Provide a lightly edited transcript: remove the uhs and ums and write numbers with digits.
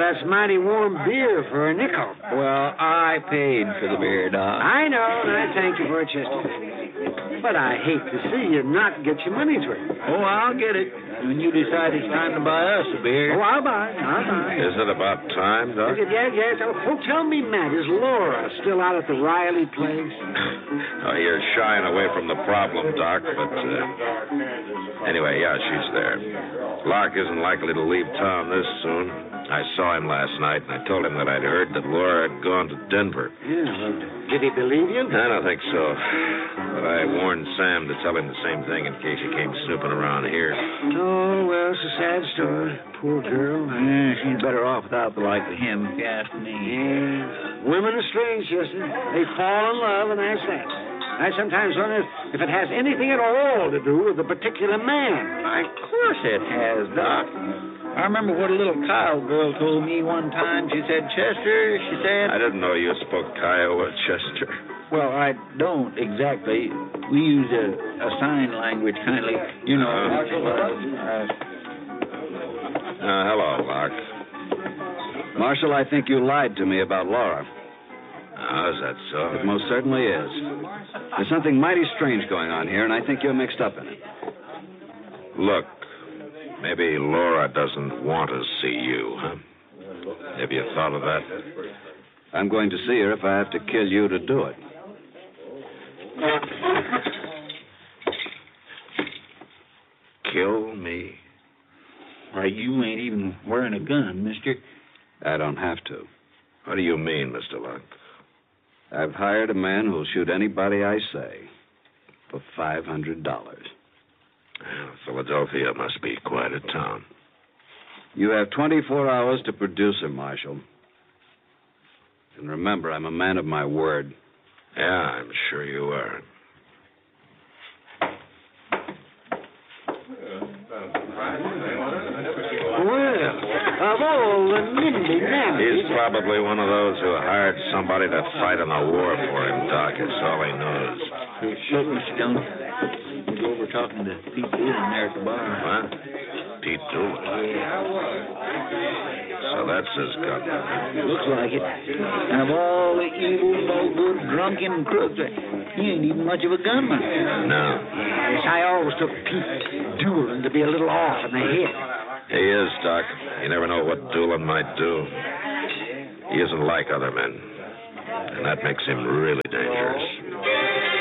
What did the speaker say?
that's mighty warm beer for a nickel. Well, I paid for the beer, Doc. I know, and I thank you for it, Chester. But I hate to see you not get your money's worth. Oh, I'll get it when you decide it's time to buy us a beer. Oh, I'll buy. I'll buy. Is it about time, Doc? Yes. Oh, tell me, Matt, is Laura still out at the Riley place? Oh, you're shying away from the problem, Doc, but anyway, yeah, she's there. Locke isn't likely to leave town this soon. I saw him last night, and I told him that I'd heard that Laura had gone to Denver. Yeah, well, did he believe you? I don't think so. But I warned Sam to tell him the same thing in case he came snooping around here. Oh, well, it's a sad story. Poor girl. She's better off without the like of him, if you ask me. Yeah. Women are strange, Chester. They fall in love, and that's that. I sometimes wonder if it has anything at all to do with a particular man. Of course it has, Doc. I remember what a little Kyle girl told me one time. She said, Chester, she said... I didn't know you spoke Kiowa, Chester. Well, I don't exactly. We use a sign language, kindly. You know. Hello, Locke. Marshal, I think you lied to me about Laura. Oh, is that so? It most certainly is. There's something mighty strange going on here, and I think you're mixed up in it. Look, maybe Laura doesn't want to see you, huh? Have you thought of that? I'm going to see her if I have to kill you to do it. Kill me? Why, you ain't even wearing a gun, mister. I don't have to. What do you mean, Mr. Locke? I've hired a man who'll shoot anybody I say for $500. Philadelphia must be quite a town. You have 24 hours to produce her, Marshal. And remember, I'm a man of my word. Yeah, I'm sure you are. Well, of all the nimby He's probably one of those who hired somebody to fight in the war for him, Doc. It's all he knows. Look, Mr. Dillon, we're over talking to Pete Doolin there at the bar. What? Pete Doolin? So that's his gun. Looks like it. And of all the evil, no good, drunken crooks, he ain't even much of a gunman. No. Yes, I always took Pete Doolin to be a little off in the head. He is, Doc. You never know what Doolin might do. He isn't like other men. And that makes him really dangerous.